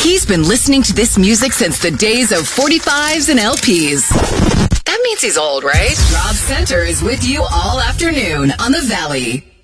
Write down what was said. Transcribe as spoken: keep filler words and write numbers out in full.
He's been listening to this music since the days of forty-fives and L Ps. That means he's old, right? Rob Center is with you all afternoon on The Valley.